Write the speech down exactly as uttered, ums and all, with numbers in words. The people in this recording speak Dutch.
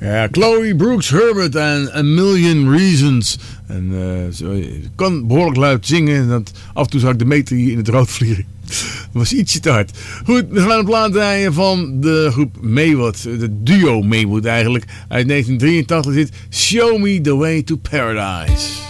Ja, Chloe Brooks Herbert en A Million Reasons. En uh, zo, kan behoorlijk luid zingen. En dat, af en toe zag ik de meter hier in het rood vliegen. Dat was ietsje te hard. Goed, we gaan een plaat draaien van de groep Maywood. De duo Maywood eigenlijk. Uit negentien drieëntachtig zit Show Me The Way To Paradise.